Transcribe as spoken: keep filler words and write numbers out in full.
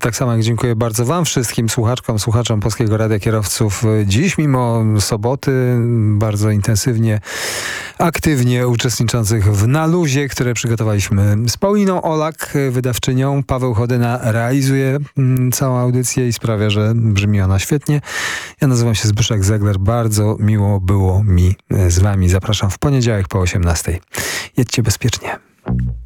Tak samo jak dziękuję bardzo wam wszystkim słuchaczkom, słuchaczom Polskiego Radia, kierowców. Dziś mimo soboty bardzo intensywnie, aktywnie uczestniczących w naluzie, które przygotowaliśmy z Pauliną Olak, wydawczynią. Paweł Chodyna realizuje mm, całą audycję i sprawia, że brzmi ona świetnie. Ja nazywam się Zbyszek Zegler. Bardzo miło było mi z wami. Zapraszam w poniedziałek po osiemnastej. Jedźcie bezpiecznie.